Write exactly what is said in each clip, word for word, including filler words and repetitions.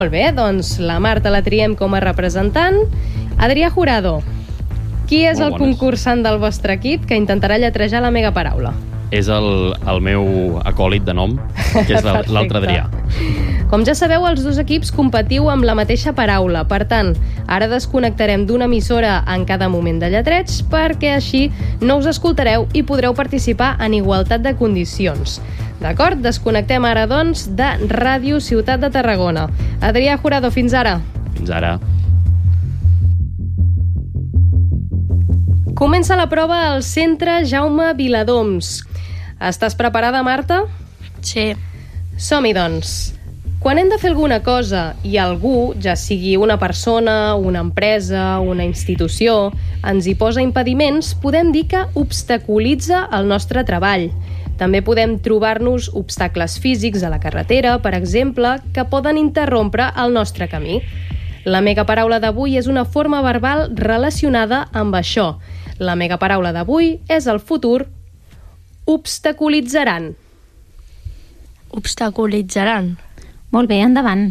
Molt bé, doncs la Marta la triem com a representant. Adrià Jurado, qui és el concursant del vostre equip que intentarà lletrejar la mega paraula? És el, el meu acòlit de nom, que és l'altre Adrià. Com ja sabeu, els dos equips competiu amb la mateixa paraula. Per tant, ara desconnectarem d'una emissora en cada moment de lletreig perquè així no us escoltareu i podreu participar en igualtat de condicions. D'acord? Desconnectem ara, doncs, de Ràdio Ciutat de Tarragona. Adrià Jurado, fins ara. Fins ara. Comença la prova al Centre Jaume Viladoms. Estàs preparada, Marta? Sí. Som-hi, doncs. Quan hem de fer alguna cosa i algú, ja sigui una persona, una empresa, una institució, ens hi posa impediments, podem dir que obstaculitza el nostre treball. També podem trobar-nos obstacles físics a la carretera, per exemple, que poden interrompre el nostre camí. La megaparaula d'avui és una forma verbal relacionada amb això. La megaparaula d'avui és el futur obstaculitzaran. Obstaculitzaran. Molt bé, endavant.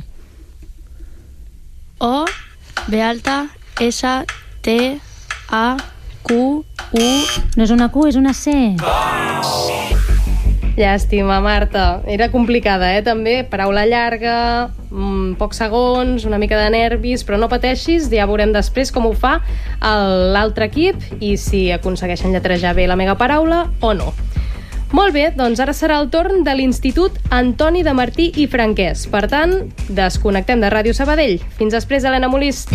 O, B alta, S, T, A, Q, U... No és una Q, és una C. Llàstima, Marta. Era complicada, eh, també. Paraula llarga, mmm, pocs segons, una mica de nervis, però no pateixis, ja veurem després com ho fa l'altre equip i si aconsegueixen lletrejar bé la megaparaula o no. Molt bé, doncs ara serà el torn de l'Institut Antoni de Martí i Franquès. Per tant, desconnectem de Ràdio Sabadell. Fins després, Helena Molist.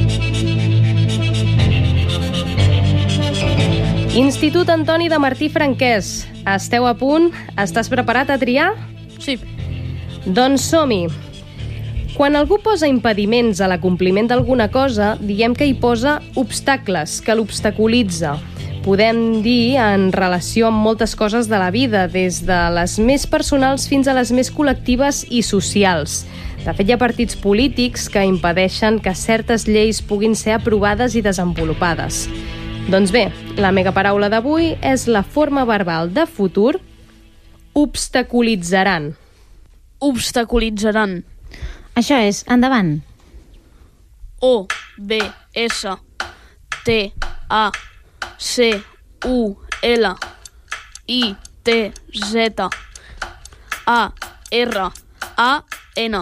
Institut Antoni de Martí i Franquès. Esteu a punt? Estàs preparat, Adrià? Sí. Doncs som-hi. Quan algú posa impediments a l'acompliment d'alguna cosa, diem que hi posa obstacles, que l'obstaculitza. Podem dir en relació amb moltes coses de la vida, des de les més personals fins a les més col·lectives i socials. De fet, hi ha partits polítics que impedeixen que certes lleis puguin ser aprovades i desenvolupades. Doncs bé, la megaparaula d'avui és la forma verbal de futur obstaculitzaran. Obstaculitzaran. Això és, endavant. O, B, S, T, A, C, U, L, I, T, Z, A, R, A, N.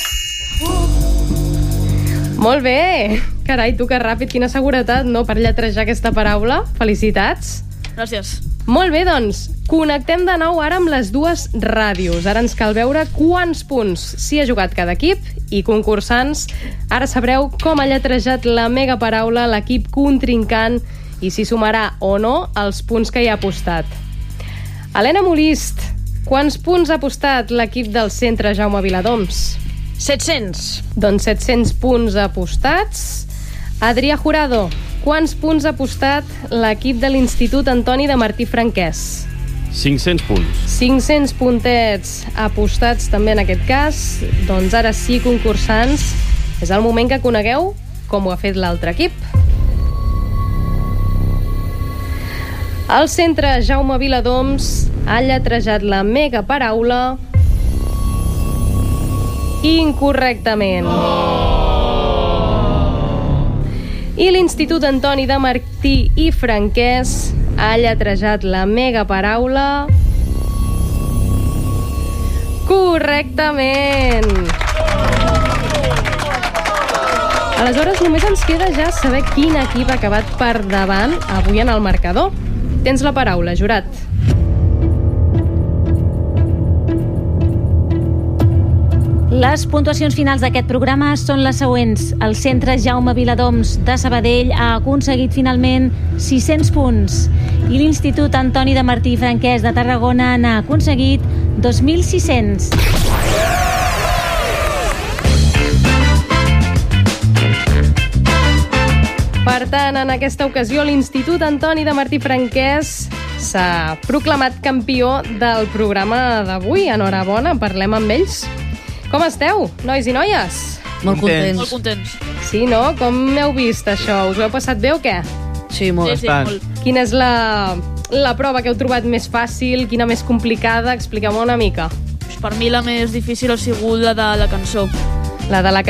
Molt bé! Carai, tu que ràpid, quina seguretat, no?, per lletrejar aquesta paraula. Felicitats! Gràcies. Molt bé, doncs, connectem de nou ara amb les dues ràdios. Ara ens cal veure quants punts s'hi ha jugat cada equip i concursants. Ara sabreu com ha lletrejat la megaparaula l'equip contrincant i si sumarà o no els punts que hi ha apostat. Helena Molist, quants punts ha apostat l'equip del Centre Jaume Viladoms? set-cents. Doncs set-cents punts apostats. Adrià Jurado, quants punts ha apostat l'equip de l'Institut Antoni de Martí Franquès? cinc-cents punts. cinc-cents puntets apostats també en aquest cas. Doncs ara sí, concursants, és el moment que conegueu com ho ha fet l'altre equip. El Centre Jaume Viladoms ha lletrejat la megaparaula incorrectament. I l'Institut Antoni de Martí i Franquès ha lletrejat la megaparaula correctament. Aleshores, només ens queda ja saber quin equip ha acabat per davant avui en el marcador. Tens la paraula, jurat. Les puntuacions finals d'aquest programa són les següents. El Centre Jaume Viladoms de Sabadell ha aconseguit finalment sis-cents punts i l'Institut Antoni de Martí i Franquès de Tarragona n'ha aconseguit dos mil sis-cents. Per tant, en aquesta ocasió, l'Institut Antoni de Martí i Franquès s'ha proclamat campió del programa d'avui. Enhorabona, parlem amb ells. Com esteu, nois i noies? Molt contents. Molt contents. Sí, no? Com heu vist això? Us ho heu passat bé o què? Sí, molt. Sí, sí, molt. Quina és la, la prova que heu trobat més fàcil? Quina més complicada? Expliqueu-me una mica. Per mi la més difícil ha sigut la de la cançó. La de la